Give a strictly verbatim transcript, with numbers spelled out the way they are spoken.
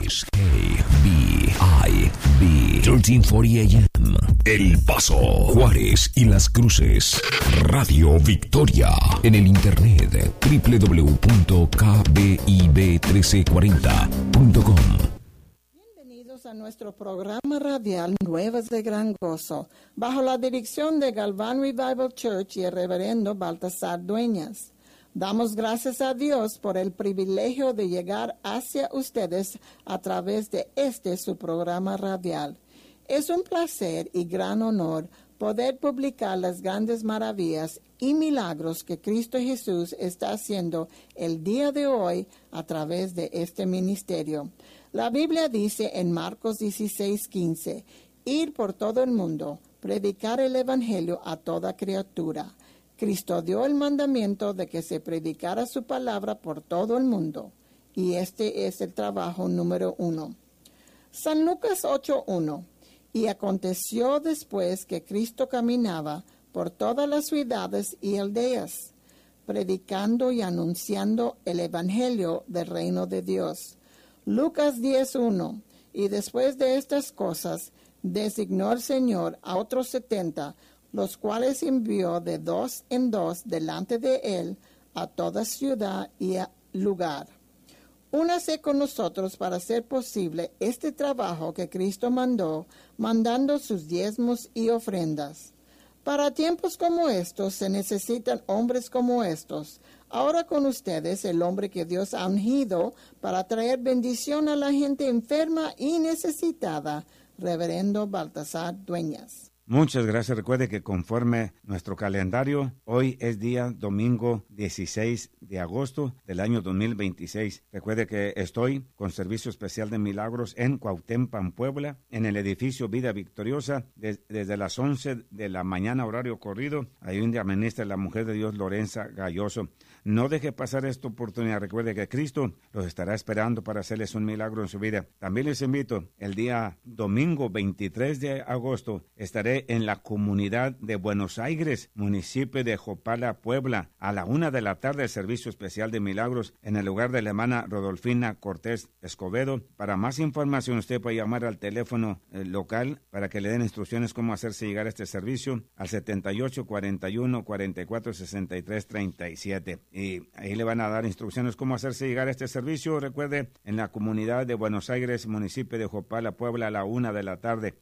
es K B I B trece cuarenta A M. El Paso, Juárez y Las Cruces. Radio Victoria. En el internet doble u doble u doble u punto k b i b trece cuarenta punto com. Bienvenidos a nuestro programa radial Nuevas de Gran Gozo, bajo la dirección de Galván Revival Church y el reverendo Baltasar Dueñas. Damos gracias a Dios por el privilegio de llegar hacia ustedes a través de este su programa radial. Es un placer y gran honor poder publicar las grandes maravillas y milagros que Cristo Jesús está haciendo el día de hoy a través de este ministerio. La Biblia dice en Marcos dieciséis quince, ir por todo el mundo, predicar el evangelio a toda criatura. Cristo dio el mandamiento de que se predicara su palabra por todo el mundo, y este es el trabajo número uno. San Lucas ocho uno. Y aconteció después que Cristo caminaba por todas las ciudades y aldeas, predicando y anunciando el evangelio del reino de Dios. Lucas diez uno. Y después de estas cosas, designó el Señor a otros setenta, los cuales envió de dos en dos delante de él a toda ciudad y lugar. Únase con nosotros para hacer posible este trabajo que Cristo mandó, mandando sus diezmos y ofrendas. Para tiempos como estos se necesitan hombres como estos. Ahora con ustedes el hombre que Dios ha ungido para traer bendición a la gente enferma y necesitada, reverendo Baltasar Dueñas. Muchas gracias. Recuerde que conforme nuestro calendario, hoy es día domingo dieciséis de agosto del año dos mil veintiséis. Recuerde que estoy con servicio especial de milagros en Cuauhtémoc, Puebla, en el edificio Vida Victoriosa, de, desde las once de la mañana, horario corrido. Ahí donde administra la mujer de Dios, Lorenza Galloso. No deje pasar esta oportunidad. Recuerde que Cristo los estará esperando para hacerles un milagro en su vida. También les invito, el día domingo veintitrés de agosto, estaré en la comunidad de Buenos Aires, municipio de Jopala, Puebla, a la una de la tarde, el servicio especial de milagros en el lugar de la hermana Rodolfina Cortés Escobedo. Para más información, usted puede llamar al teléfono eh, local para que le den instrucciones cómo hacerse llegar a este servicio al setenta y ocho, cuarenta y uno, cuarenta y cuatro, sesenta y tres, treinta y siete. Y ahí le van a dar instrucciones cómo hacerse llegar a este servicio. Recuerde, en la comunidad de Buenos Aires, municipio de Jopala, Puebla, a la una de la tarde.